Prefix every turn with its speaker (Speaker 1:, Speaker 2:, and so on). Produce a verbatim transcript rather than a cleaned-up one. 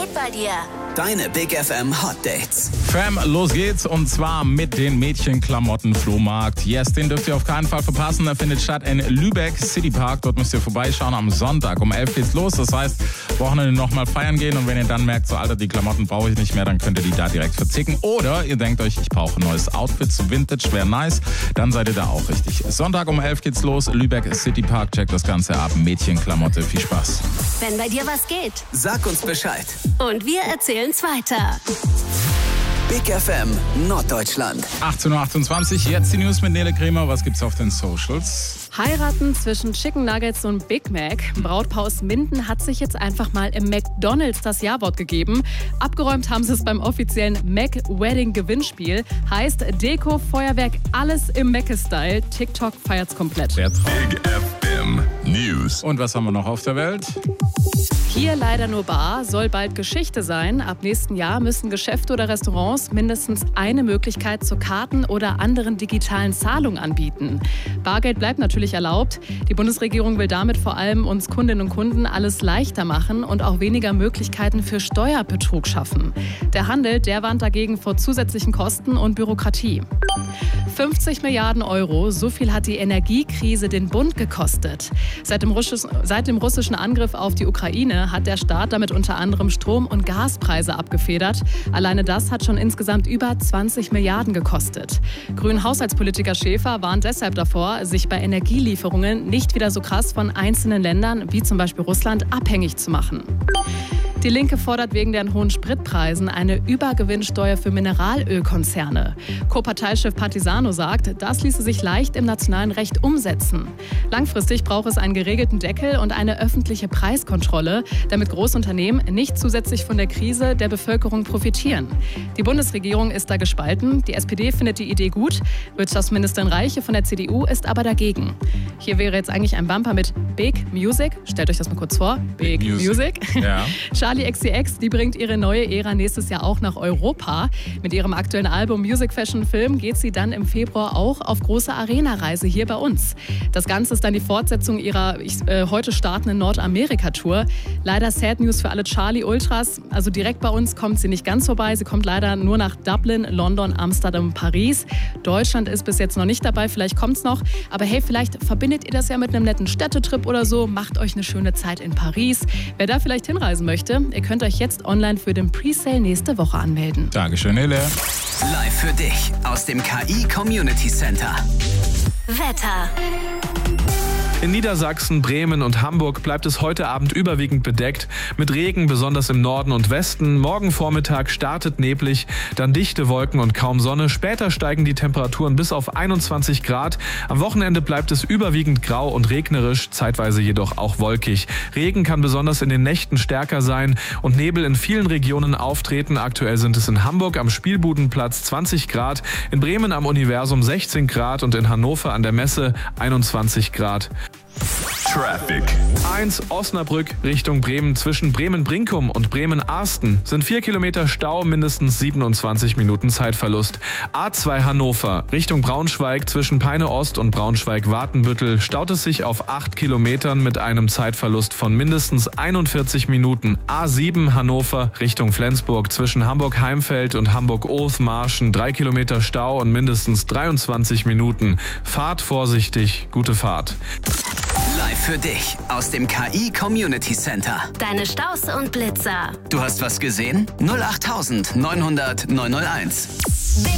Speaker 1: geht bei dir?
Speaker 2: Deine Big F M Hot Dates.
Speaker 3: Fam, los geht's und zwar mit den Mädchenklamotten-Flohmarkt. Yes, den dürft ihr auf keinen Fall verpassen. Er findet statt in Lübeck City Park. Dort müsst ihr vorbeischauen am Sonntag. Um elf geht's los. Das heißt, Wochenende nochmal feiern gehen und wenn ihr dann merkt, so Alter, die Klamotten brauche ich nicht mehr, dann könnt ihr die da direkt verzicken. Oder ihr denkt euch, ich brauche ein neues Outfit, so Vintage, wäre nice. Dann seid ihr da auch richtig. Sonntag um elf geht's los. Lübeck City Park. Checkt das Ganze ab. Mädchenklamotte. Viel Spaß.
Speaker 1: Wenn bei dir was geht.
Speaker 2: Sag uns Bescheid.
Speaker 1: Und wir erzählen's weiter.
Speaker 2: Big F M Norddeutschland.
Speaker 3: achtzehn Uhr achtundzwanzig, jetzt die News mit Nele Kremer. Was gibt's auf den Socials?
Speaker 4: Heiraten zwischen Chicken Nuggets und Big Mac. Brautpaar aus Minden hat sich jetzt einfach mal im McDonald's das Ja-Wort gegeben. Abgeräumt haben sie es beim offiziellen Mac-Wedding-Gewinnspiel. Heißt Deko, Feuerwerk, alles im Mac-Style. TikTok feiert's komplett.
Speaker 3: Wer traut?
Speaker 5: Big F M News.
Speaker 3: Und was haben wir noch auf der Welt?
Speaker 4: Hier leider nur bar, soll bald Geschichte sein. Ab nächsten Jahr müssen Geschäfte oder Restaurants mindestens eine Möglichkeit zur Karten- oder anderen digitalen Zahlung anbieten. Bargeld bleibt natürlich erlaubt. Die Bundesregierung will damit vor allem uns Kundinnen und Kunden alles leichter machen und auch weniger Möglichkeiten für Steuerbetrug schaffen. Der Handel, der warnt dagegen vor zusätzlichen Kosten und Bürokratie. fünfzig Milliarden Euro, so viel hat die Energiekrise den Bund gekostet. Seit dem, Russisch, seit dem russischen Angriff auf die Ukraine hat der Staat damit unter anderem Strom- und Gaspreise abgefedert. Alleine das hat schon insgesamt über zwanzig Milliarden gekostet. Grünen-Haushaltspolitiker Schäfer warnt deshalb davor, sich bei Energielieferungen nicht wieder so krass von einzelnen Ländern, wie zum Beispiel Russland, abhängig zu machen. Die Linke fordert wegen den hohen Spritpreisen eine Übergewinnsteuer für Mineralölkonzerne. Co-Parteichef Partisano sagt, das ließe sich leicht im nationalen Recht umsetzen. Langfristig braucht es einen geregelten Deckel und eine öffentliche Preiskontrolle, damit Großunternehmen nicht zusätzlich von der Krise der Bevölkerung profitieren. Die Bundesregierung ist da gespalten. Die S P D findet die Idee gut. Wirtschaftsministerin Reiche von der C D U ist aber dagegen. Hier wäre jetzt eigentlich ein Bumper mit Big Music. Stellt euch das mal kurz vor. Big, Big Music. Music.
Speaker 3: Ja.
Speaker 4: Charli X C X, die bringt ihre neue Ära nächstes Jahr auch nach Europa. Mit ihrem aktuellen Album Music Fashion Film geht sie dann im Februar auch auf große Arena-Reise hier bei uns. Das Ganze ist dann die Fortsetzung ihrer ich, äh, heute startenden Nordamerika-Tour. Leider Sad News für alle Charli-Ultras. Also direkt bei uns kommt sie nicht ganz vorbei. Sie kommt leider nur nach Dublin, London, Amsterdam, Paris. Deutschland ist bis jetzt noch nicht dabei, vielleicht kommt es noch. Aber hey, vielleicht verbindet ihr das ja mit einem netten Städtetrip oder so. Macht euch eine schöne Zeit in Paris. Wer da vielleicht hinreisen möchte, ihr könnt euch jetzt online für den Presale nächste Woche anmelden.
Speaker 3: Dankeschön, Nele.
Speaker 2: Live für dich aus dem K I Community Center.
Speaker 1: Wetter.
Speaker 6: In Niedersachsen, Bremen und Hamburg bleibt es heute Abend überwiegend bedeckt, mit Regen besonders im Norden und Westen. Morgen Vormittag startet neblig, dann dichte Wolken und kaum Sonne. Später steigen die Temperaturen bis auf einundzwanzig Grad. Am Wochenende bleibt es überwiegend grau und regnerisch, zeitweise jedoch auch wolkig. Regen kann besonders in den Nächten stärker sein und Nebel in vielen Regionen auftreten. Aktuell sind es in Hamburg am Spielbudenplatz zwanzig Grad, in Bremen am Universum sechzehn Grad und in Hannover an der Messe einundzwanzig Grad.
Speaker 5: Traffic.
Speaker 6: eins Osnabrück Richtung Bremen. Zwischen Bremen-Brinkum und Bremen-Arsten sind vier Kilometer Stau, mindestens siebenundzwanzig Minuten Zeitverlust. A zwei Hannover Richtung Braunschweig. Zwischen Peine Ost und Braunschweig-Watenbüttel staut es sich auf acht Kilometern mit einem Zeitverlust von mindestens einundvierzig Minuten. A sieben Hannover Richtung Flensburg. Zwischen Hamburg-Heimfeld und Hamburg-Oath-Marschen drei Kilometer Stau und mindestens dreiundzwanzig Minuten. Fahrt vorsichtig, gute Fahrt.
Speaker 2: Live für dich aus dem K I Community Center.
Speaker 1: Deine Staus und Blitzer.
Speaker 2: Du hast was gesehen? null acht neunhundert neunhunderteins.
Speaker 1: Big